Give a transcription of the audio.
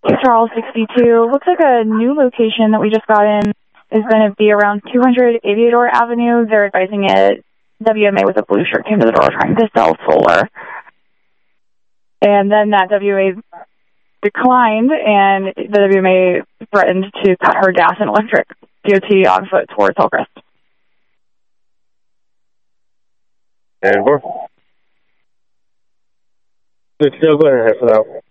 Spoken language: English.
Charles 62. Looks like a new location that we just got in is going to be around 200 Aviator Avenue. They're advising it. WMA with a blue shirt came to the door trying to sell solar. And then that WMA declined, and the WMA threatened to cut her gas and electric. DOT on foot towards Hillcrest. And we're still going ahead for that.